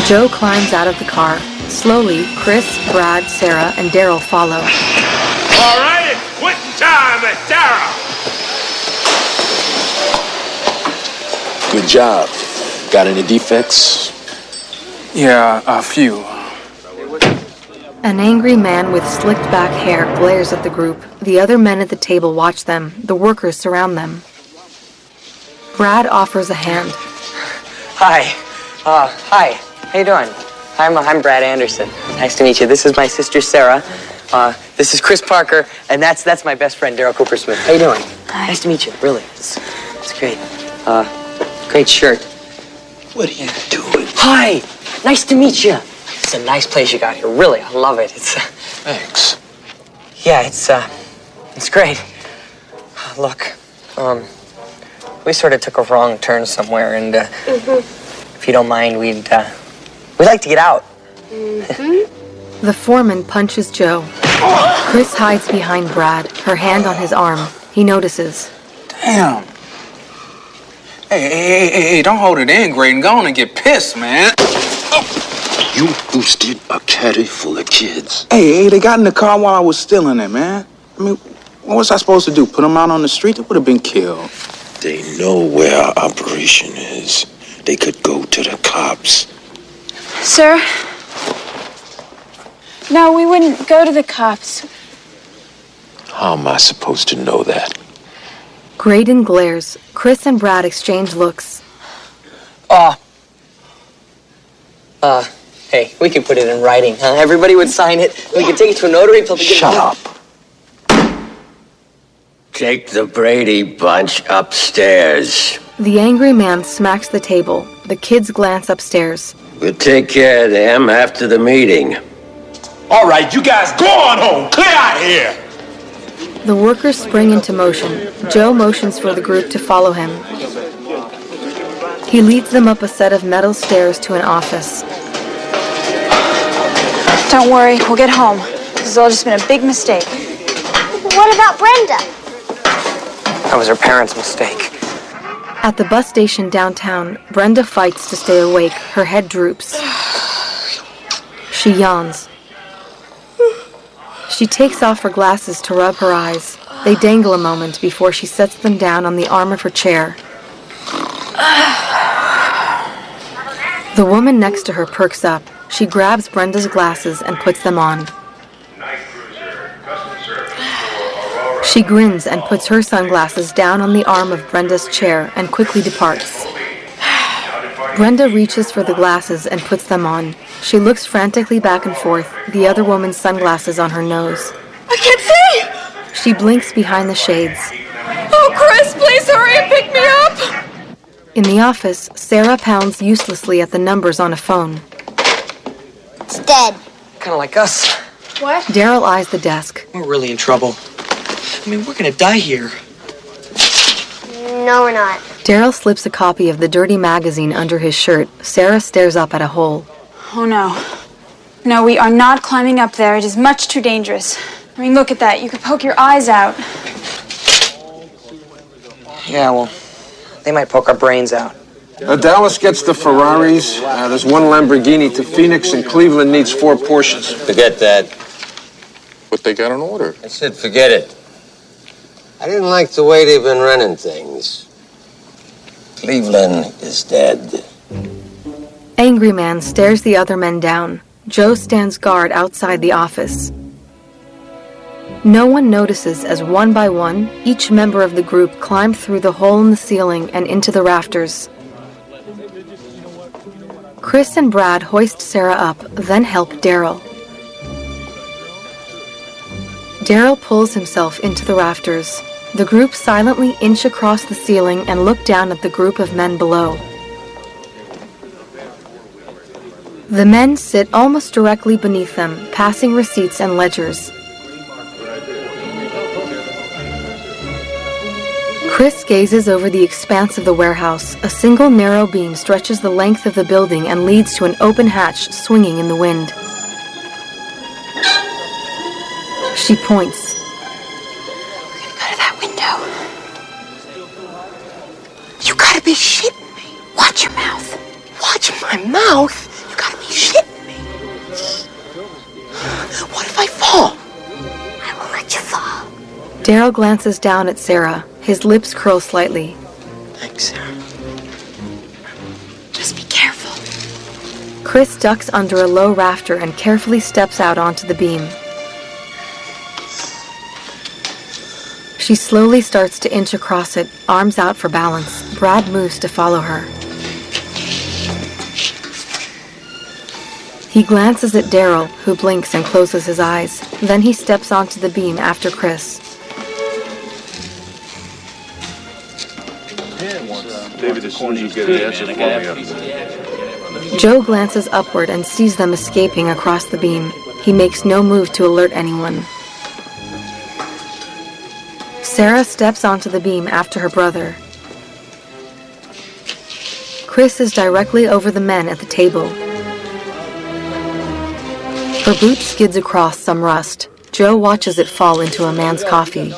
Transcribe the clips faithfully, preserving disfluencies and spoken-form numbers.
Joe climbs out of the car. Slowly, Chris, Brad, Sarah, and Daryl follow. All right, it's quitting time at Daryl. Good job. Got any defects? Yeah, a few. An angry man with slicked back hair glares at the group. The other men at the table watch them. The workers surround them. Brad offers a hand. Hi. Uh, hi. How you doing? I'm, I'm Brad Anderson. Nice to meet you. This is my sister, Sarah. Uh, this is Chris Parker, and that's that's my best friend, Daryl Cooper Smith. How you doing? Hi. Nice to meet you, really. It's, it's great. Uh, great shirt. What are you doing? Hi. Nice to meet you. It's a nice place you got here. Really, I love it. It's. Uh, Thanks. yeah, it's uh, it's great. Look, um, we sort of took a wrong turn somewhere, and uh, Mm-hmm. if you don't mind, we'd uh, we'd like to get out. Mm-hmm. The foreman punches Joe. Chris hides behind Brad, her hand on his arm. He notices. Damn. Hey, hey, hey, hey, hey, don't hold it in, Graydon. Go on and get pissed, man. You boosted a caddy full of kids. Hey, hey, they got in the car while I was still in it, man. I mean, what was I supposed to do? Put them out on the street? They would have been killed. They know where our operation is. They could go to the cops. Sir? No, we wouldn't go to the cops. How am I supposed to know that? Graydon glares. Chris and Brad exchange looks. Uh, uh, hey, we could put it in writing, huh? Everybody would sign it. We could take it to a notary. People Shut up. Take the Brady bunch upstairs. The angry man smacks the table. The kids glance upstairs. We'll take care of them after the meeting. All right, you guys go on home. Clear out here. The workers spring into motion. Joe motions for the group to follow him. He leads them up a set of metal stairs to an office. Don't worry, we'll get home. This has all just been a big mistake. What about Brenda? That was her parents' mistake. At the bus station downtown, Brenda fights to stay awake. Her head droops. She yawns. She takes off her glasses to rub her eyes. They dangle a moment before she sets them down on the arm of her chair. The woman next to her perks up. She grabs Brenda's glasses and puts them on. She grins and puts her sunglasses down on the arm of Brenda's chair and quickly departs. Brenda reaches for the glasses and puts them on. She looks frantically back and forth, the other woman's sunglasses on her nose. I can't see! She blinks behind the shades. Oh, Chris, please hurry and pick me up! In the office, Sarah pounds uselessly at the numbers on a phone. It's dead. Kind of like us. What? Daryl eyes the desk. We're really in trouble. I mean, we're gonna die here. No, we're not. Daryl slips a copy of the dirty magazine under his shirt. Sarah stares up at a hole. Oh, no. No, we are not climbing up there. It is much too dangerous. I mean, look at that. You could poke your eyes out. Yeah, well, they might poke our brains out. Uh, Dallas gets the Ferraris. Uh, there's one Lamborghini to Phoenix, and Cleveland needs four Porsches. Forget that. But they got an order. I said forget it. I didn't like the way they've been running things. Cleveland is dead. Angry man stares the other men down. Joe stands guard outside the office. No one notices as one by one, each member of the group climbed through the hole in the ceiling and into the rafters. Chris and Brad hoist Sarah up, then help Daryl. Daryl pulls himself into the rafters. The group silently inch across the ceiling and look down at the group of men below. The men sit almost directly beneath them, passing receipts and ledgers. Chris gazes over the expanse of the warehouse. A single narrow beam stretches the length of the building and leads to an open hatch swinging in the wind. She points. Go to that window. You gotta be shitting me. Watch your mouth. Watch my mouth? You gotta be Daryl glances down at Sarah. His lips curl slightly. Thanks, Sarah. Just be careful. Chris ducks under a low rafter and carefully steps out onto the beam. She slowly starts to inch across it, arms out for balance. Brad moves to follow her. He glances at Daryl, who blinks and closes his eyes. Then he steps onto the beam after Chris. David, as soon as you get an answer, follow me up. Joe glances upward and sees them escaping across the beam. He makes no move to alert anyone. Sarah steps onto the beam after her brother. Chris is directly over the men at the table. Her boot skids across some rust. Joe watches it fall into a man's coffee.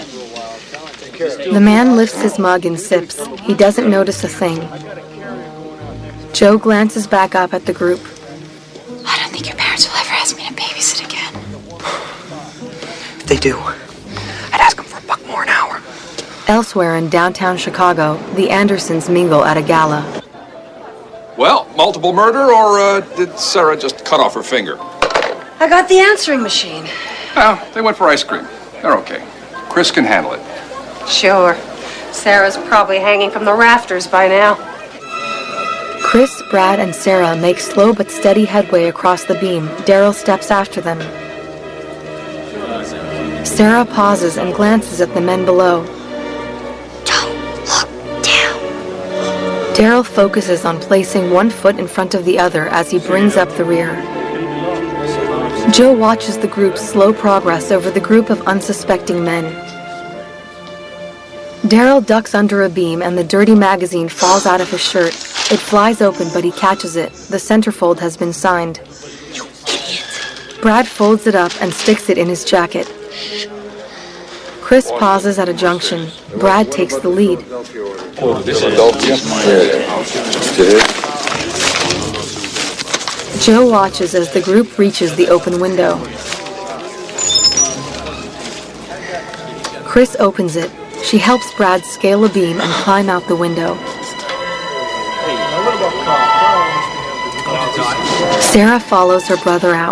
The man lifts his mug and sips. He doesn't notice a thing. Joe glances back up at the group. I don't think your parents will ever ask me to babysit again. If they do, I'd ask them for a buck more an hour. Elsewhere in downtown Chicago, the Andersons mingle at a gala. Well, multiple murder, or uh, did Sarah just cut off her finger? I got the answering machine. Well, they went for ice cream. They're okay. Chris can handle it. Sure. Sarah's probably hanging from the rafters by now. Chris, Brad, and Sarah make slow but steady headway across the beam. Daryl steps after them. Sarah pauses and glances at the men below. Don't look down. Daryl focuses on placing one foot in front of the other as he brings up the rear. Joe watches the group's slow progress over the group of unsuspecting men. Daryl ducks under a beam and the dirty magazine falls out of his shirt. It flies open, but he catches it. The centerfold has been signed. Brad folds it up and sticks it in his jacket. Chris pauses at a junction. Brad takes the lead. Joe watches as the group reaches the open window. Chris opens it. She helps Brad scale a beam and climb out the window. Sarah follows her brother out.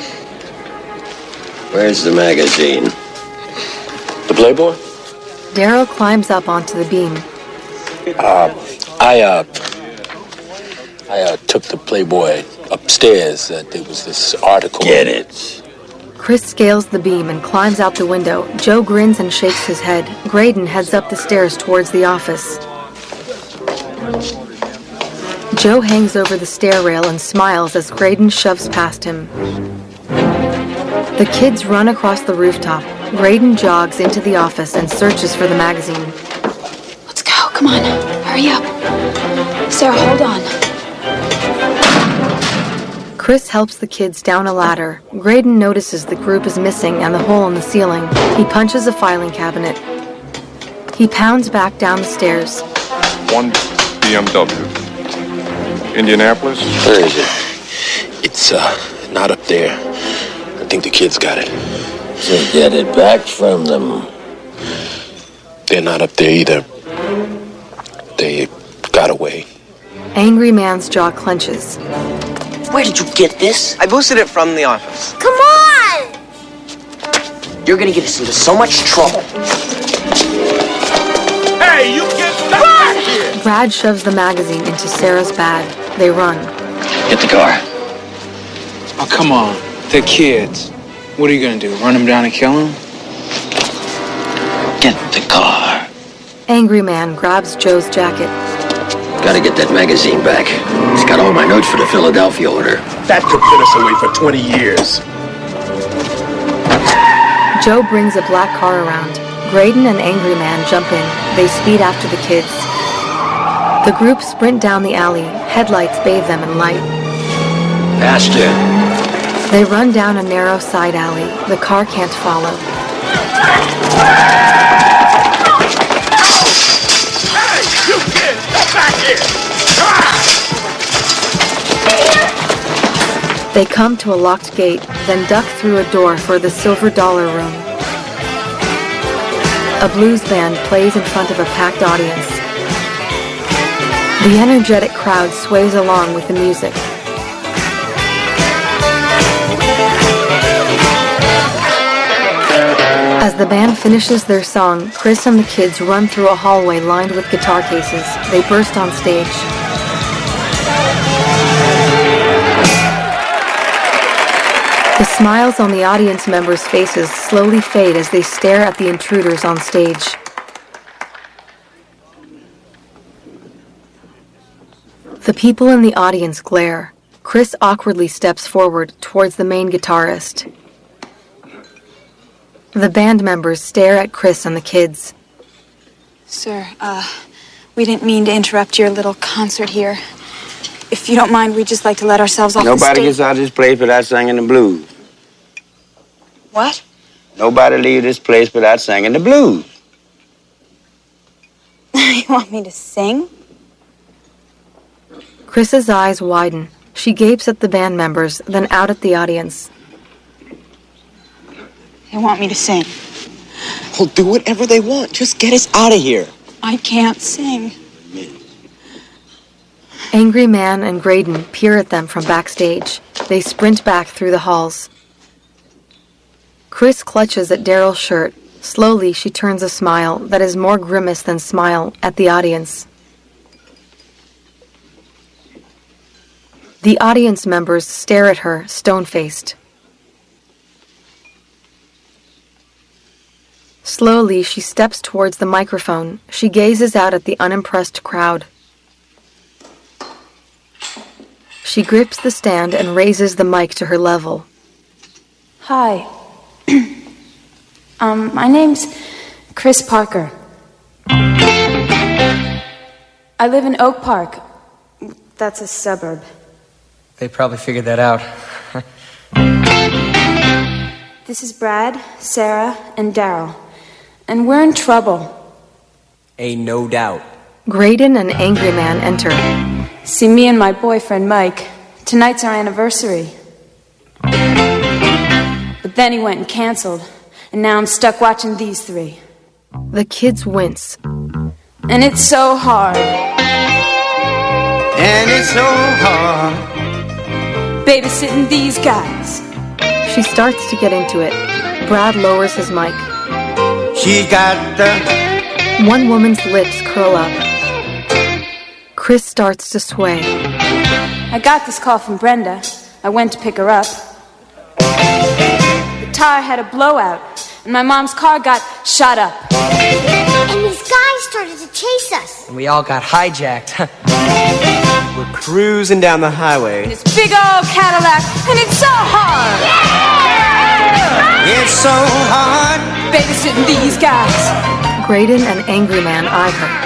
Where's the magazine? The Playboy? Daryl climbs up onto the beam. Uh, I, uh, I, uh, took the Playboy upstairs. Uh, there was this article. Get it. Chris scales the beam and climbs out the window. Joe grins and shakes his head. Graydon heads up the stairs towards the office. Joe hangs over the stair rail and smiles as Graydon shoves past him. The kids run across the rooftop. Graydon jogs into the office and searches for the magazine. Let's go. Come on. Hurry up. Sarah, hold on. Chris helps the kids down a ladder. Graydon notices the group is missing and the hole in the ceiling. He punches a filing cabinet. He pounds back down the stairs. One B M W. Indianapolis? Where is it? It's, uh, not up there. I think the kids got it. So get it back from them. They're not up there either. They got away. Angry man's jaw clenches. Where did you get this? I boosted it from the office. Come on! You're gonna get us into so much trouble. Hey, you get back here! Brad shoves the magazine into Sarah's bag. They run. Get the car. Oh, come on. They're kids. What are you gonna do? Run them down and kill them? Get the car. Angry man grabs Joe's jacket. Gotta get that magazine back. It's got all my notes for the Philadelphia order. That could put us away for twenty years. Joe brings a black car around. Graydon and Angry Man jump in. They speed after the kids. The group sprint down the alley. Headlights bathe them in light. Faster. They run down a narrow side alley. The car can't follow. Hey, you kids, get back here! They come to a locked gate, then duck through a door for the Silver Dollar Room. A blues band plays in front of a packed audience. The energetic crowd sways along with the music. As the band finishes their song, Chris and the kids run through a hallway lined with guitar cases. They burst on stage. The smiles on the audience members' faces slowly fade as they stare at the intruders on stage. The people in the audience glare. Chris awkwardly steps forward towards the main guitarist. The band members stare at Chris and the kids. Sir, uh, we didn't mean to interrupt your little concert here. If you don't mind, we'd just like to let ourselves off the stage. Nobody gets out of this place without singing the blues. What? Nobody leave this place without singing the blues. You want me to sing? Chris's eyes widen. She gapes at the band members, then out at the audience. They want me to sing. Well, do whatever they want. Just get us out of here. I can't sing. Angry Man and Graydon peer at them from backstage. They sprint back through the halls. Chris clutches at Daryl's shirt. Slowly, she turns a smile that is more grimace than smile at the audience. The audience members stare at her, stone-faced. Slowly, she steps towards the microphone. She gazes out at the unimpressed crowd. She grips the stand and raises the mic to her level. Hi. um, my name's Chris Parker. I live in Oak Park. That's a suburb. They probably figured that out. This is Brad, Sarah, and Daryl. And we're in trouble. Ain't no doubt. Graydon and Angry Man enter. See, me and my boyfriend, Mike. Tonight's our anniversary. But then he went and canceled. And now I'm stuck watching these three. The kids wince. And it's so hard. And it's so hard. Babysitting these guys. She starts to get into it. Brad lowers his mic. She got the... One woman's lips curl up. Chris starts to sway. I got this call from Brenda. I went to pick her up. The tire had a blowout, and my mom's car got shot up. And these guys started to chase us. And we all got hijacked. We're cruising down the highway. This big old Cadillac, and it's so hard. Yeah! It's so hard. Babysitting these guys. Graydon and Angry Man eye her.